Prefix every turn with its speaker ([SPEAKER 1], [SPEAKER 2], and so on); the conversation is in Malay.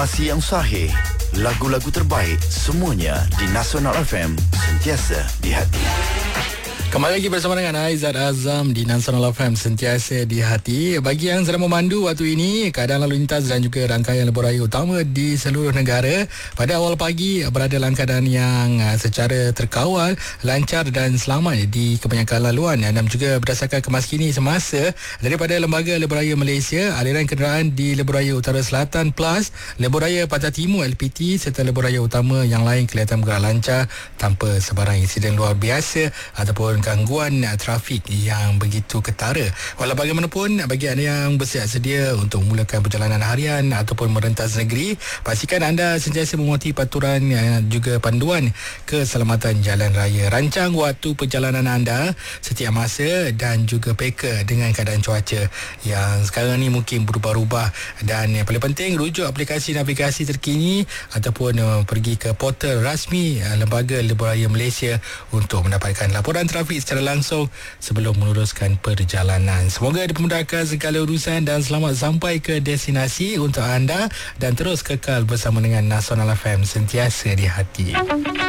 [SPEAKER 1] Informasi yang sahih, lagu-lagu terbaik, semuanya di Nasional FM, sentiasa di hati.
[SPEAKER 2] Kembali lagi bersama dengan Aizat Azam di Nasional FM, sentiasa di hati. Bagi yang sedang memandu waktu ini, keadaan lalu lintas dan juga rangkaian lebuh raya utama di seluruh negara pada awal pagi berada dalam keadaan yang secara terkawal, lancar dan selamat di kebanyakan laluan. Dan juga berdasarkan kemaskini semasa daripada Lembaga Lebuh Raya Malaysia, aliran kenderaan di Lebuh Raya Utara Selatan Plus, Lebuh Raya Pantai Timur LPT serta lebuh raya utama yang lain kelihatan bergerak lancar tanpa sebarang insiden luar biasa ataupun gangguan trafik yang begitu ketara. Walau bagaimanapun, bagi anda yang bersiap sedia untuk memulakan perjalanan harian ataupun merentas negeri, pastikan anda sentiasa mematuhi peraturan juga panduan keselamatan jalan raya. Rancang waktu perjalanan anda setiap masa dan juga peka dengan keadaan cuaca yang sekarang ni mungkin berubah-ubah. Dan yang paling penting, rujuk aplikasi navigasi terkini ataupun pergi ke portal rasmi Lembaga Lebuh Raya Malaysia untuk mendapatkan laporan trafik secara langsung sebelum meneruskan perjalanan. Semoga dipermudahkan segala urusan dan selamat sampai ke destinasi untuk anda dan terus kekal bersama dengan Nasional FM, sentiasa di hati.